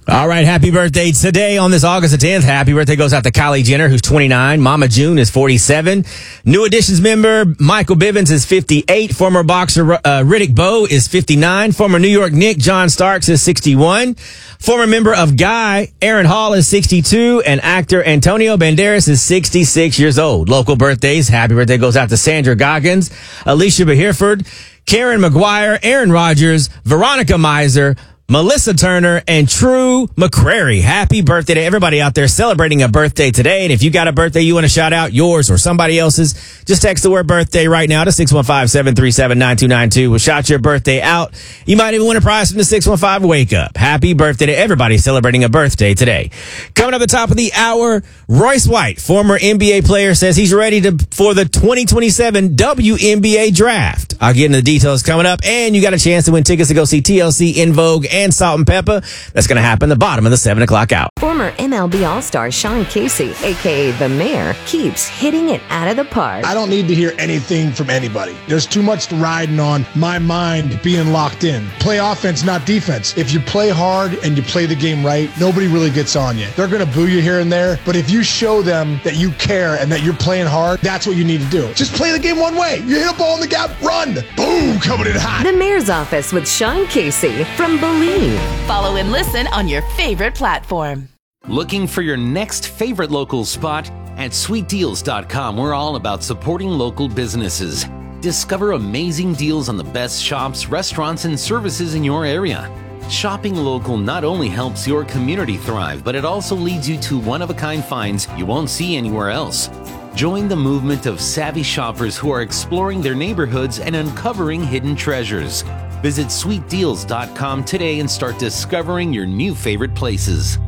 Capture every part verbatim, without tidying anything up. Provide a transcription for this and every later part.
All right, happy birthday today on this August the tenth. Happy birthday goes out to Kylie Jenner, who's twenty-nine. Mama June is forty-seven. New Additions member Michael Bivins is fifty-eight. Former boxer uh, Riddick Bowe is fifty-nine. Former New York Knick John Starks is sixty-one. Former member of Guy Aaron Hall is sixty-two. And actor Antonio Banderas is sixty-six years old. Local birthdays. Happy birthday goes out to Sandra Goggins, Alicia Hereford, Karen McGuire, Aaron Rodgers, Veronica Miser, Melissa Turner, and True McCrary. Happy birthday to everybody out there celebrating a birthday today. And if you got a birthday you want to shout out, yours or somebody else's, just text the word birthday right now to six one five, seven three seven, nine two nine two. We'll shout your birthday out. You might even win a prize from the six one five Wake Up. Happy birthday to everybody celebrating a birthday today. Coming up at the top of the hour, Royce White, former N B A player, says he's ready to for the twenty twenty-seven W N B A draft. I'll get into the details coming up, and you got a chance to win tickets to go see T L C, In Vogue, and Salt and Pepper. That's going to happen the bottom of the seven o'clock hour. Former M L B All-Star Sean Casey, a k a. The Mayor, keeps hitting it out of the park. I don't need to hear anything from anybody. There's too much riding on my mind being locked in. Play offense, not defense. If you play hard and you play the game right, nobody really gets on you. They're going to boo you here and there, but if you show them that you care and that you're playing hard, that's what you need to do. Just play the game one way. You hit a ball in the gap, run. Boom, coming in hot. The Mayor's Office with Sean Casey from Believe. Follow and listen on your favorite platform. Looking for your next favorite local spot? At sweet deals dot com, we're all about supporting local businesses. Discover amazing deals on the best shops, restaurants, and services in your area. Shopping local not only helps your community thrive, but it also leads you to one-of-a-kind finds you won't see anywhere else. Join the movement of savvy shoppers who are exploring their neighborhoods and uncovering hidden treasures. Visit sweet deals dot com today and start discovering your new favorite places.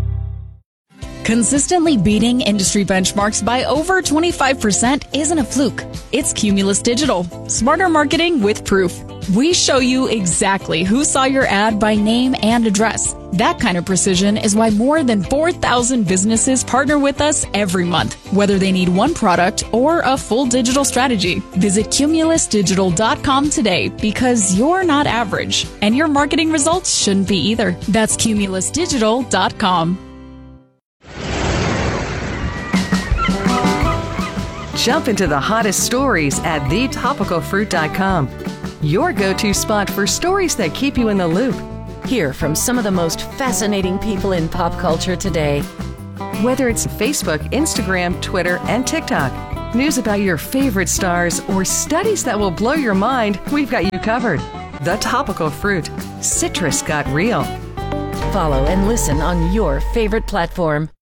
Consistently beating industry benchmarks by over twenty-five percent isn't a fluke. It's Cumulus Digital. Smarter marketing with proof. We show you exactly who saw your ad by name and address. That kind of precision is why more than four thousand businesses partner with us every month, whether they need one product or a full digital strategy. Visit cumulus digital dot com today because you're not average, and your marketing results shouldn't be either. That's cumulus digital dot com. Jump into the hottest stories at the topical fruit dot com. Your go-to spot for stories that keep you in the loop. Hear from some of the most fascinating people in pop culture today. Whether it's Facebook, Instagram, Twitter, and TikTok, news about your favorite stars, or studies that will blow your mind, we've got you covered. The Topical Fruit. Citrus got real. Follow and listen on your favorite platform.